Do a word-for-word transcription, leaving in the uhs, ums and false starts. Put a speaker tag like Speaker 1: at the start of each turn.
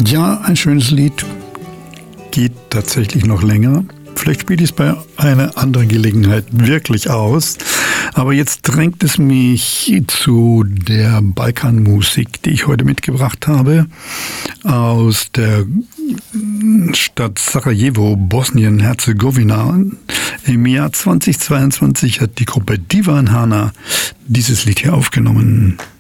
Speaker 1: Ja, ein schönes Lied geht tatsächlich noch länger. Vielleicht spiele ich es bei einer anderen Gelegenheit wirklich aus. Aber jetzt drängt es mich zu der Balkanmusik, die ich heute mitgebracht habe. Aus der Stadt Sarajevo, Bosnien-Herzegowina. Im Jahr zweitausendzweiundzwanzig hat die Gruppe Divan Hana dieses Lied hier aufgenommen.